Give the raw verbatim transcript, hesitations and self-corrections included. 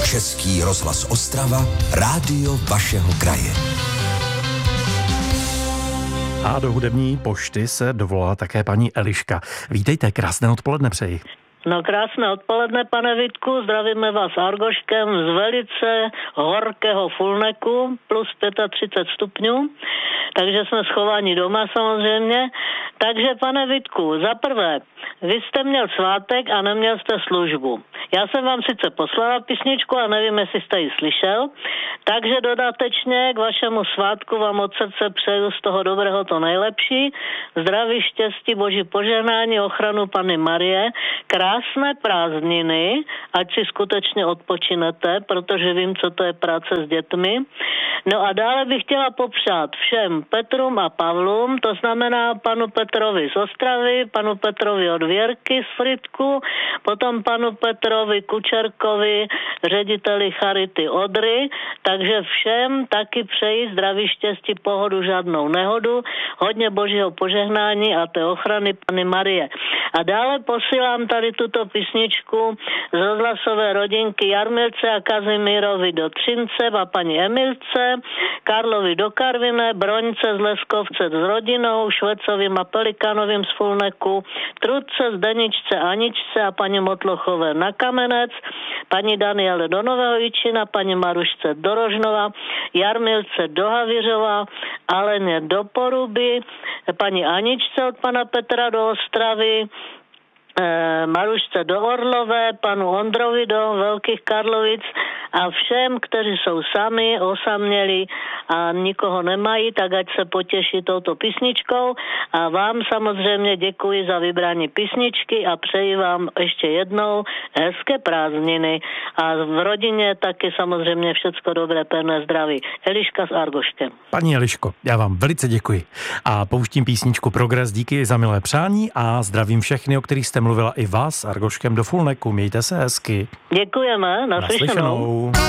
Český rozhlas Ostrava, rádio vašeho kraje. A do hudební pošty se dovolala také paní Eliška. Vítejte, krásné odpoledne přeji. No krásné odpoledne, pane Vítku, zdravíme vás Argoškem z velice horkého Fulneku, plus třicet pět stupňů, takže jsme schovaní doma samozřejmě. Takže, pane Vítku, za prvé, vy jste měl svátek a neměl jste službu. Já jsem vám sice poslala písničku a nevím, jestli jste ji slyšel, takže dodatečně k vašemu svátku vám od srdce přeju z toho dobrého to nejlepší. Zdraví, štěstí, boží požehnání, ochranu Panny Marie, krásné prázdniny, ať si skutečně odpočinete, protože vím, co to je práce s dětmi. No a dále bych chtěla popřát všem Petrům a Pavlům, to znamená panu Petrovi z Ostravy, panu Petrovi od Věrky z Fritku, potom panu Petrovi Kučerkovi, řediteli Charity Odry, takže všem taky přeji zdraví, štěstí, pohodu, žádnou nehodu, hodně božího požehnání a té ochrany Panny Marie. A dále posílám tady tuto písničku z rozhlasové rodinky Jarmilce a Kazimírovi do Třince a paní Emilce, Karlovi do Karviné, Broňce z Leskovce s rodinou, Švecovým a Pelikánovým z Fulneku, Trudce, Zdeničce, Aničce a paní Motlochové na Kamenec, paní Daniele do Nového Jičína, paní Marušce do Rožnova, Jarmilce do Havířova, Aleně do Poruby, paní Aničce od pana Petra do Ostravy, Marušce do Orlové, panu Ondrovi do Velkých Karlovic a všem, kteří jsou sami, osamělí a nikoho nemají, tak ať se potěší touto písničkou a vám samozřejmě děkuji za vybrání písničky a přeji vám ještě jednou hezké prázdniny a v rodině taky samozřejmě všecko dobré, pevné zdraví. Eliška s Argoškem. Paní Eliško, já vám velice děkuji a pouštím písničku Progres, díky za milé přání a zdravím všechny, o kterých jste mluvila i vás, Argoškem do Fulneku. Mějte se hezky. Děkujeme, naslyšenou. Naslyšenou.